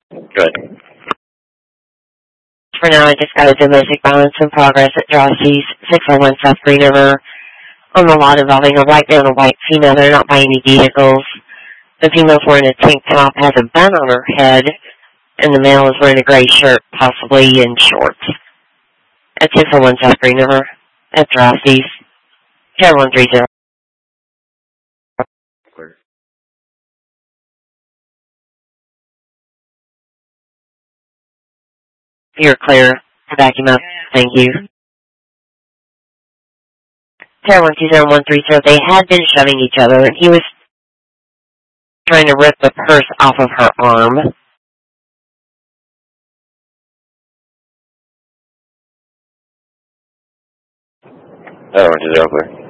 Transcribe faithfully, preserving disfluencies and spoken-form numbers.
Good. For now, I just got a domestic violence in progress at Drossie's, six oh one South Green River, on the lot involving a white male and a white female. They're not by any vehicles. The female's wearing a tank top, has a bun on her head, and the male is wearing a gray shirt, possibly in shorts. At six oh one South Green River, at Drossie's, ten one three zero. You're clear. Vacuum up. Thank you. ten one two zero one three zero. They had been shoving each other, and he was trying to rip the purse off of her arm. ten one two zero, clear.